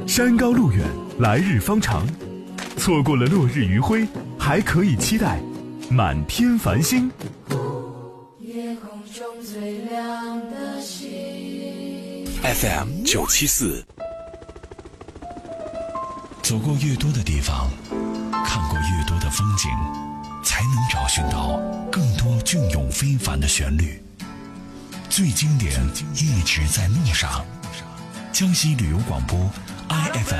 山高路远，来日方长。错过了落日余晖，还可以期待满天繁星。 夜空中最亮的星。 FM 974。走过越多的地方，看过越多的风景，才能找寻到更多隽永非凡的旋律。最经典一直在路上。江西旅游广播 IFM